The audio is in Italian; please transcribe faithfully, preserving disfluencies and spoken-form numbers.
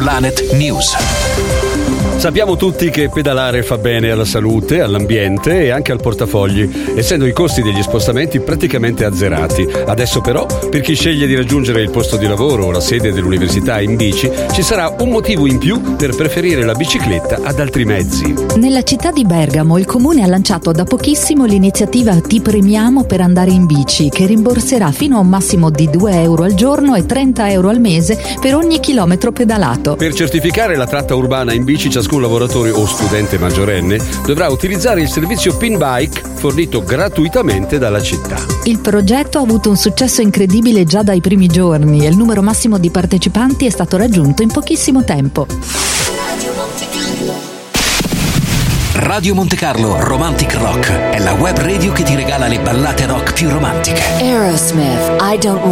Planet News. Sappiamo tutti che pedalare fa bene alla salute, all'ambiente e anche al portafogli, essendo i costi degli spostamenti praticamente azzerati. Adesso però, per chi sceglie di raggiungere il posto di lavoro o la sede dell'università in bici, ci sarà un motivo in più per preferire la bicicletta ad altri mezzi. Nella città di Bergamo il comune ha lanciato da pochissimo l'iniziativa Ti premiamo per andare in bici, che rimborserà fino a un massimo di due euro al giorno e trenta euro al mese per ogni chilometro pedalato. Per certificare la tratta urbana in bici, ciascun lavoratore o studente maggiorenne dovrà utilizzare il servizio Pinbike fornito gratuitamente dalla città. Il progetto ha avuto un successo incredibile già dai primi giorni e il numero massimo di partecipanti è stato raggiunto in pochissimo tempo. Radio Monte Carlo Romantic Rock è la web radio che ti regala le ballate rock più romantiche. Aerosmith, I Don't